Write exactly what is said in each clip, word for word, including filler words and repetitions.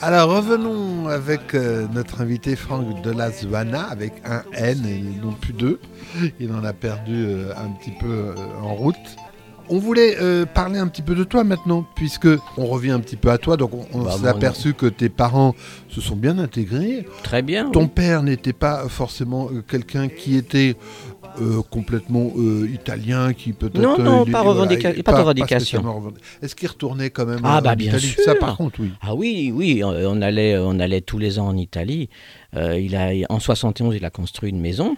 Alors revenons avec euh, notre invité Franck de Lazuana avec un N et non plus deux. Il en a perdu euh, un petit peu euh, en route. On voulait euh, parler un petit peu de toi maintenant, puisque on revient un petit peu à toi. Donc on, on Bah, s'est bon, aperçu non. que tes parents se sont bien intégrés. Très bien. Ton oui. père n'était pas forcément euh, quelqu'un qui était euh, complètement euh, italien, qui peut-être... Non, non, euh, il- pas voilà, revendica- il- pas de revendication. spécialement revendic- Est-ce qu'il retournait quand même Ah euh, bah en bien Italie? sûr. Ça par contre, oui. Ah oui, oui, on on allait, on allait tous les ans en Italie. Euh, il a, en soixante et onze, il a construit une maison.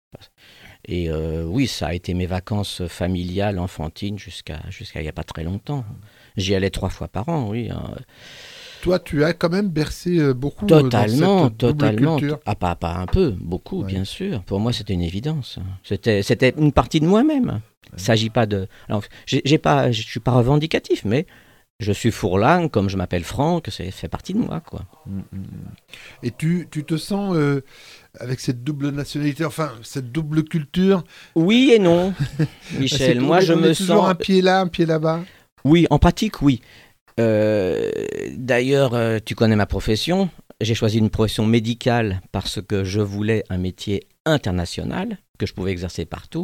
Et euh, oui, ça a été mes vacances familiales, enfantines, jusqu'à jusqu'à il n'y a pas très longtemps. J'y allais trois fois par an, oui. hein. Toi, tu as quand même bercé euh, beaucoup euh, Totalement, dans cette double totalement. culture. Ah, pas, pas un peu, beaucoup, Ouais. bien sûr. Pour moi, c'était une évidence. C'était, c'était une partie de moi-même. Il ne s'agit pas de... Alors, j'ai, j'ai pas, je ne suis pas revendicatif, mais je suis fourlang, comme je m'appelle Franck, ça fait partie de moi, quoi. Mm, mm, mm. Et tu, tu te sens euh, avec cette double nationalité, enfin cette double culture. Oui et non, C'est Michel. qu'on Moi, est- je on me est toujours sens... un pied là, un pied là-bas. Oui, en pratique, oui. Euh, d'ailleurs, euh, tu connais ma profession. J'ai choisi une profession médicale parce que je voulais un métier international que je pouvais exercer partout.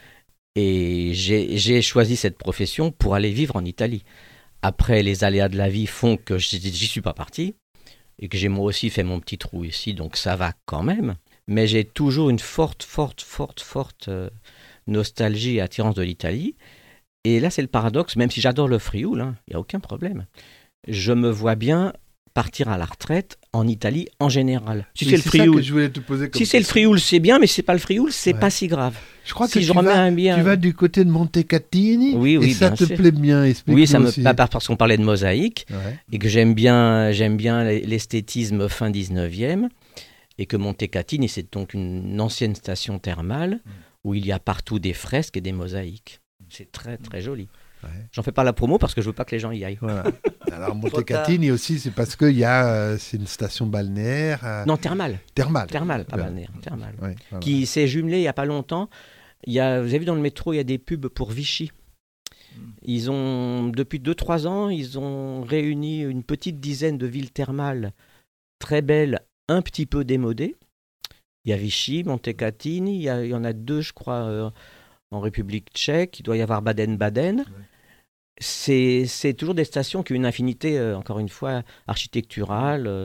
Et j'ai, j'ai choisi cette profession pour aller vivre en Italie. Après, les aléas de la vie font que j'y, j'y suis pas parti et que j'ai moi aussi fait mon petit trou ici, donc ça va quand même. Mais j'ai toujours une forte, forte, forte, forte euh, nostalgie et attirance de l'Italie. Et là, c'est le paradoxe, même si j'adore le Frioul, hein, il n'y a aucun problème. Je me vois bien partir à la retraite en Italie en général. Si Oui, c'est le ça que Frioul, je voulais te poser comme si c'est le question. Frioul, c'est bien, mais si c'est pas le Frioul, c'est Ouais. pas si grave. Je crois si que je tu, remets vas, un bien- tu vas du côté de Montecatini Oui, oui, et ça bien te sûr. plaît bien. Explique-nous Oui, ça me aussi. pas parce qu'on parlait de mosaïque Ouais. et que j'aime bien, j'aime bien l'esthétisme fin dix-neuvième et que Montecatini, c'est donc une ancienne station thermale où il y a partout des fresques et des mosaïques. C'est très très joli. Ouais. J'en fais pas la promo parce que je veux pas que les gens y aillent. Voilà. Alors Montecatini aussi, c'est parce que il y a, euh, c'est une station balnéaire euh, Non, thermale. thermale. Thermale, pas Ouais. balnéaire, thermale. Ouais, voilà. Qui s'est jumelé il y a pas longtemps. Il y a, vous avez vu dans le métro, il y a des pubs pour Vichy. Ils ont, depuis deux trois ans, ils ont réuni une petite dizaine de villes thermales très belles, un petit peu démodées. Il y a Vichy, Montecatini, il y, a, il y en a deux, je crois, euh, en République tchèque. Il doit y avoir Baden-Baden. C'est, c'est toujours des stations qui ont une infinité, euh, encore une fois, architecturale. euh.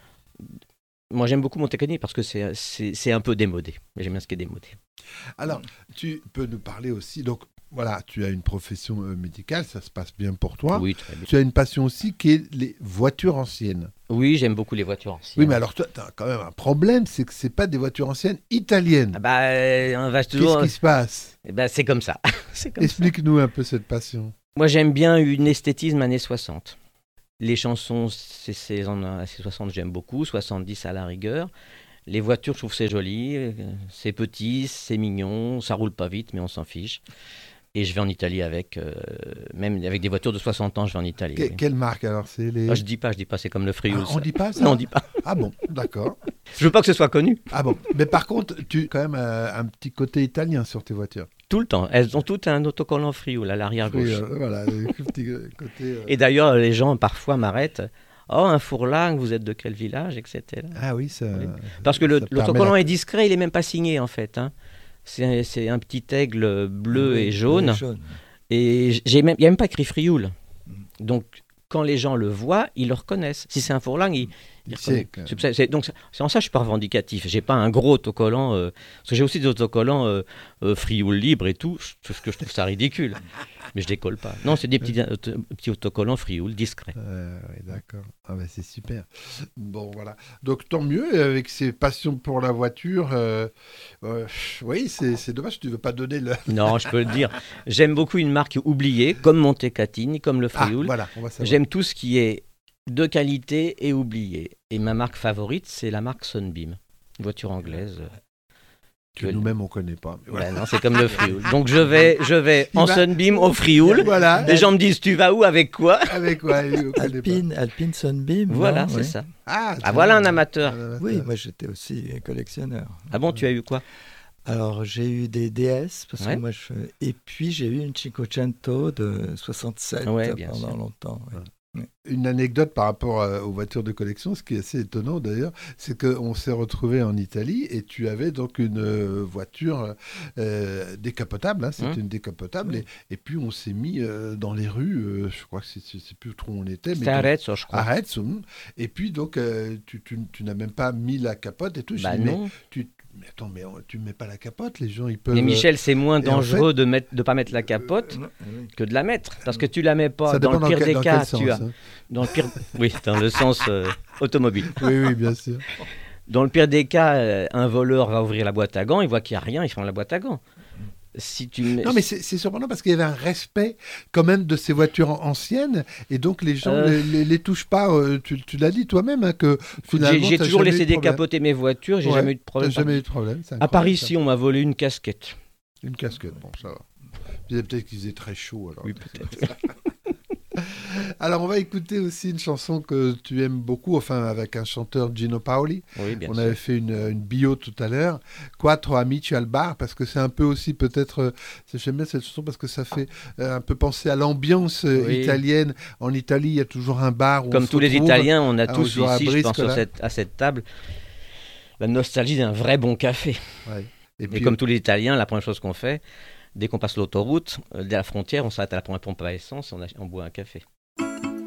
Moi, j'aime beaucoup Montecatini parce que c'est, c'est, c'est un peu démodé. Mais j'aime bien ce qui est démodé. Alors, tu peux nous parler aussi. Donc, voilà, tu as une profession euh, médicale, ça se passe bien pour toi. Oui, très bien. Tu as une passion aussi qui est les voitures anciennes. Oui, j'aime beaucoup les voitures anciennes. Oui, mais alors toi, tu as quand même un problème, c'est que c'est pas des voitures anciennes italiennes. Ah bah, euh, on va toujours... Qu'est-ce qui se passe? Eh ben, c'est comme ça. c'est comme ça. Explique-nous un peu cette passion. Moi, j'aime bien une esthétisme années soixante. Les chansons, c'est, c'est en années soixante, j'aime beaucoup, soixante-dix à la rigueur. Les voitures, je trouve que c'est joli, euh, c'est petit, c'est mignon, ça roule pas vite, mais on s'en fiche. Et je vais en Italie avec, euh, même avec des voitures de soixante ans, je vais en Italie. Que- oui. Quelle marque alors? C'est les... Ah, je dis pas, je dis pas, c'est comme le Frioul. Ah, on ça. dit pas ça? Non, on dit pas. Ah bon, d'accord. Je veux pas que ce soit connu. Ah bon, mais par contre, tu as quand même euh, un petit côté italien sur tes voitures. Tout le temps. Elles ont toutes un autocollant Frioul à l'arrière gauche. Oui, euh, voilà, le petit euh, côté... euh, Et d'ailleurs, les gens parfois m'arrêtent. Oh, un fourlang, vous êtes de quel village, et cetera. Ah oui, ça... Oui. Parce que le- ça permet l'autocollant la- est discret, il n'est même pas signé en fait. hein. C'est, c'est un petit aigle bleu Oui, et jaune. bleu et jaune. Et j'ai même, il n'y a même pas écrit Frioul. Donc, quand les gens le voient, ils le reconnaissent. Si c'est un fourlang, ils, ils Il reconnaissent. sait que- C'est, c'est- donc, c'est en ça que je suis pas revendicatif. J'ai pas un gros autocollant. euh, parce que j'ai aussi des autocollants euh, euh, Frioul libre et tout, parce que je trouve ça ridicule. Mais je décolle pas. Non, c'est des petits, auto- petits autocollants Frioul discrets. Euh, oui, d'accord. Ah ben c'est super. Bon, voilà. Donc tant mieux, avec ces passions pour la voiture. euh, euh, oui, c'est c'est dommage, tu ne veux pas donner le... Non, je peux le dire. J'aime beaucoup une marque oubliée, comme Montecatini, comme le Ah, Frioul. voilà, on va savoir. J'aime tout ce qui est de qualité et oublié. Et ma marque favorite, c'est la marque Sunbeam, une voiture anglaise. Que nous-mêmes, on ne connaît pas. mais voilà. Ben non, c'est comme le Frioul. Donc je vais, je vais Il en va- Sunbeam au Frioul. Voilà. Les gens me disent, tu vas où, avec quoi? Avec quoi on connaît pas. Alpine, Alpine Sunbeam. Voilà, non, c'est oui. ça. Ah, Ah, voilà un tiens. amateur. Un amateur. Oui, moi j'étais aussi collectionneur. Ah bon, tu as eu quoi? Alors j'ai eu des D S, parce Ouais. que moi je... et puis j'ai eu une Cinquecento de soixante-sept Ouais, bien pendant sûr. longtemps. ouais. Une anecdote par rapport à- aux voitures de collection, ce qui est assez étonnant d'ailleurs, c'est qu'on s'est retrouvé en Italie et tu avais donc une euh, voiture euh, décapotable, hein, c'était Hum. une décapotable, et, et puis on s'est mis euh, dans les rues, euh, je crois que c'est- je ne sais plus trop où on était, C'était à donc- Arezzo, je crois. Arrête, hum. Et puis donc euh, tu, tu- tu n'as même pas mis la capote et tout. Je Bah dis, mais, non. tu, mais attends, mais on- tu ne mets pas la capote, les gens ils peuvent. Mais Michel, c'est moins et en dangereux de ne de pas mettre la capote Non, ah oui. que de la mettre. Parce que tu la mets euh, pas. ça Dans dépend le pire quel- des dans cas, quel sens, tu as. hein. Dans le pire... Oui, dans le sens euh, automobile. Oui, oui, bien sûr. Dans le pire des cas, euh, un voleur va ouvrir la boîte à gants, il voit qu'il n'y a rien, il ferme la boîte à gants. Si tu mets- Non, mais c'est c'est surprenant parce qu'il y avait un respect quand même de ces voitures an- anciennes et donc les gens Euh. les, les- les touchent pas. euh, tu tu l'as dit toi-même hein, que Écoute, finalement, j'ai j'ai t'as toujours jamais eu laissé de problème. décapoter mes voitures, j'ai Ouais, jamais eu de T'as problème. jamais eu de problème. c'est À Paris, incroyable, ici, on m'a volé une casquette. ça. Une casquette, bon, ça va. Puis Peut-être qu'il faisait très chaud alors. Oui, peut-être. Alors on va écouter aussi une chanson que tu aimes beaucoup, enfin avec un chanteur Gino Paoli. Oui, bien On sûr. avait fait une, une bio tout à l'heure, Quattro Amici al bar, parce que c'est un peu aussi peut-être, euh, j'aime bien cette chanson parce que ça fait euh, un peu penser à l'ambiance euh, Oui. italienne. En Italie, il y a toujours un bar où Comme on se tous les retrouve. Italiens, on a Ah, tous autour à ici, je pense, Briscola. sur cette- à cette table, la nostalgie d'un vrai bon café. Ouais. Et Et puis, comme tous les Italiens, la première chose qu'on fait, dès qu'on passe l'autoroute, euh, dès la frontière, on s'arrête à la première pompe à essence, on, ach- on boit un café.